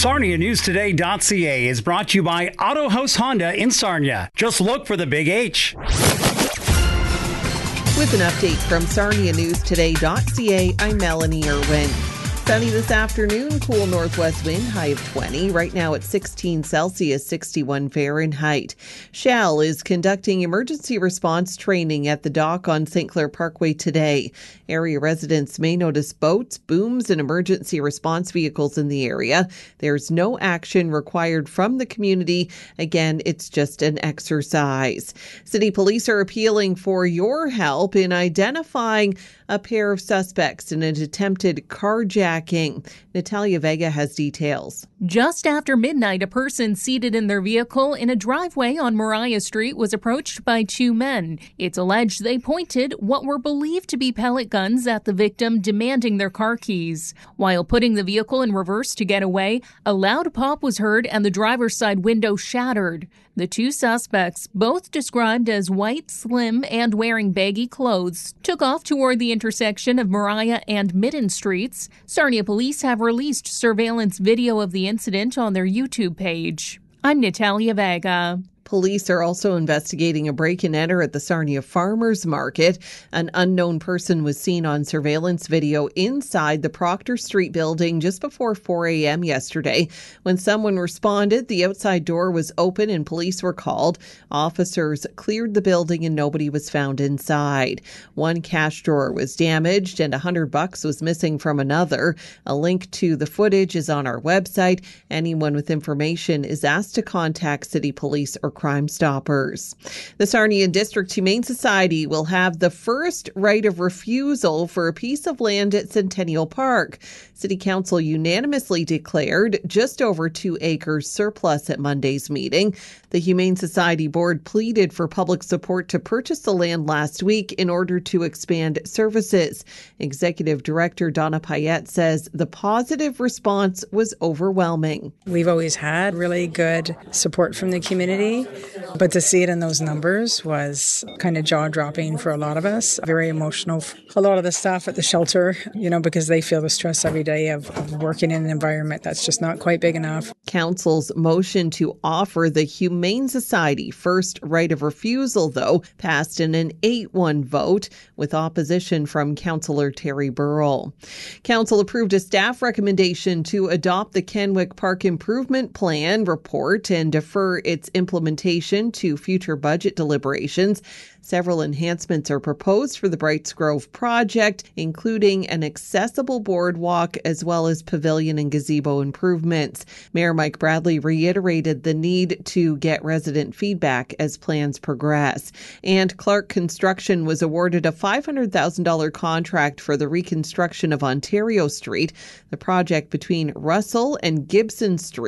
SarniaNewsToday.ca is brought to you by Auto House Honda in Sarnia. Just look for the big H. With an update from SarniaNewsToday.ca, I'm Melanie Irwin. Sunny this afternoon, cool northwest wind, high of 20. Right now it's 16 Celsius, 61 Fahrenheit. Shell is conducting emergency response training at the dock on St. Clair Parkway today. Area residents may notice boats, booms, and emergency response vehicles in the area. There's no action required from the community. Again, it's just an exercise. City police are appealing for your help in identifying a pair of suspects in an attempted carjacking. Natalia Vega has details. Just after midnight, a person seated in their vehicle in a driveway on Mariah Street was approached by two men. It's alleged they pointed what were believed to be pellet guns at the victim, demanding their car keys. While putting the vehicle in reverse to get away, a loud pop was heard and the driver's side window shattered. The two suspects, both described as white, slim, and wearing baggy clothes, took off toward the intersection of Mariah and Midden Streets. Sarnia police have released surveillance video of the incident on their YouTube page. I'm Natalia Vega. Police are also investigating a break-and-enter at the Sarnia Farmers Market. An unknown person was seen on surveillance video inside the Proctor Street building just before 4 a.m. yesterday. When someone responded, the outside door was open and police were called. Officers cleared the building and nobody was found inside. One cash drawer was damaged and $100 was missing from another. A link to the footage is on our website. Anyone with information is asked to contact City Police or Crime Stoppers. The Sarnia District Humane Society will have the first right of refusal for a piece of land at Centennial Park. City Council unanimously declared just over 2 acres surplus at Monday's meeting. The Humane Society Board pleaded for public support to purchase the land last week in order to expand services. Executive Director Donna Payette says the positive response was overwhelming. We've always had really good support from the community, but to see it in those numbers was kind of jaw-dropping for a lot of us. Very emotional. A lot of the staff at the shelter, because they feel the stress every day of working in an environment that's just not quite big enough. Council's motion to offer the Humane Society first right of refusal, though, passed in an 8-1 vote with opposition from Councillor Terry Burrell. Council approved a staff recommendation to adopt the Kenwick Park Improvement Plan report and defer its implementation to future budget deliberations. Several enhancements are proposed for the Brights Grove project, including an accessible boardwalk as well as pavilion and gazebo improvements. Mayor Mike Bradley reiterated the need to get resident feedback as plans progress. And Clark Construction was awarded a $500,000 contract for the reconstruction of Ontario Street. The project between Russell and Gibson Street